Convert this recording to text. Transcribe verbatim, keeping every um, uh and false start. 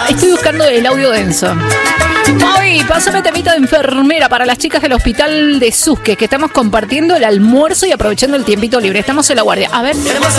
estoy buscando el audio denso. Ay, pásame temita de enfermera para las chicas del hospital de Susque, que estamos compartiendo el almuerzo y aprovechando el tiempito libre. Estamos en la guardia. A ver. Queremos